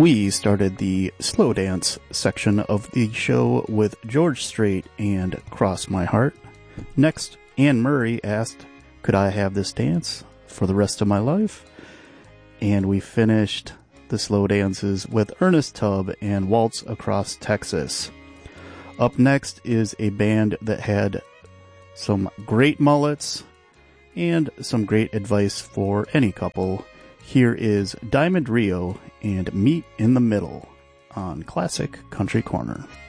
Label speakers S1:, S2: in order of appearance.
S1: We started the slow dance section of the show with George Strait and Cross My Heart. Next, Anne Murray asked, could I have this dance for the rest of my life? And we finished the slow dances with Ernest Tubb and Waltz Across Texas. Up next is a band that had some great mullets and some great advice for any couple. Here is Diamond Rio and Meet in the Middle on Classic Country Corner.